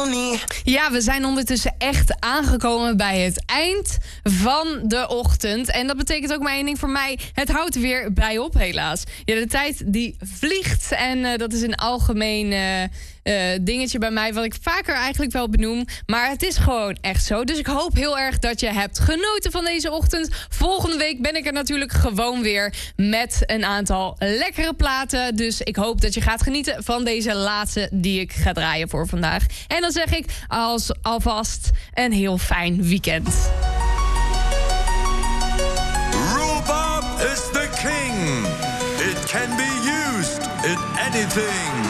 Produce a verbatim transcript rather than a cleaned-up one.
money. Ja, we zijn ondertussen echt aangekomen bij het eind van de ochtend. En dat betekent ook maar één ding voor mij. Het houdt er weer bij op, helaas. Ja, de tijd die vliegt. En uh, dat is een algemeen uh, uh, dingetje bij mij, wat ik vaker eigenlijk wel benoem. Maar het is gewoon echt zo. Dus ik hoop heel erg dat je hebt genoten van deze ochtend. Volgende week ben ik er natuurlijk gewoon weer met een aantal lekkere platen. Dus ik hoop dat je gaat genieten van deze laatste die ik ga draaien voor vandaag. En dan zeg ik als alvast een heel fijn weekend. Rhubarb is the king. It can be used in anything.